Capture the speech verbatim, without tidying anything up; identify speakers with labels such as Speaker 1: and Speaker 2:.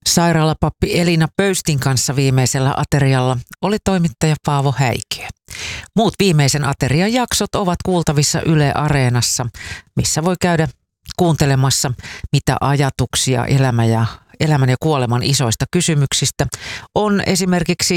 Speaker 1: Sairaalapappi Elina Pöystin kanssa viimeisellä aterialla oli toimittaja Paavo Häikiö. Muut viimeisen aterian jaksot ovat kuultavissa Yle Areenassa, missä voi käydä kuuntelemassa, mitä ajatuksia elämä ja, elämän ja kuoleman isoista kysymyksistä on esimerkiksi